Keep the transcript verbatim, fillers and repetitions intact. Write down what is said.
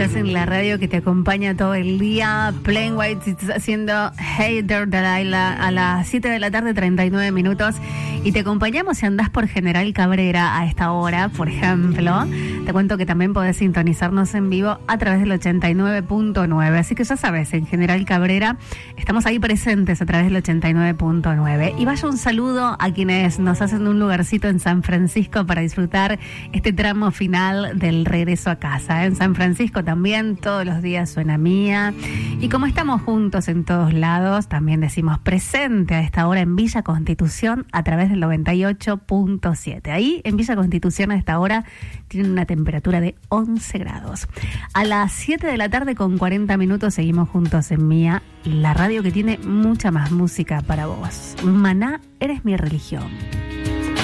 Estás en la radio que te acompaña todo el día. Plain White, si estás haciendo Hey There Delilah a las siete de la tarde, treinta y nueve minutos. Y te acompañamos si andás por General Cabrera a esta hora, por ejemplo. Te cuento que también podés sintonizarnos en vivo a través del ochenta y nueve punto nueve. Así que ya sabes, en General Cabrera estamos ahí presentes a través del ochenta y nueve punto nueve. Y vaya un saludo a quienes nos hacen un lugarcito en San Francisco para disfrutar este tramo final del regreso a casa. En San Francisco también todos los días suena Mía. Y como estamos juntos en todos lados, también decimos presente a esta hora en Villa Constitución a través del noventa y ocho punto siete. Ahí en Villa Constitución a esta hora tienen una temperatura de once grados. A las siete de la tarde con cuarenta minutos seguimos juntos en Mía, la radio que tiene mucha más música para vos. Maná, eres mi religión.